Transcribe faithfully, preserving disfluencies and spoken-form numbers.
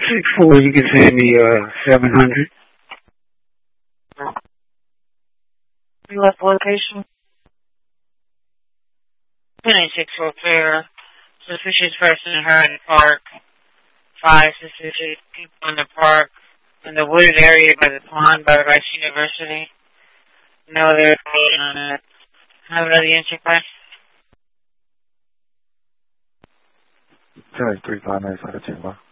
six four, you can send me uh seven hundred. You left location? twenty-six four clear. Suspicious person in Heron Park. Five suspicious people in the park. In the wooded area by the pond by Rice University. No other information on it. Have another unit, please. Sorry, three five nine five two one.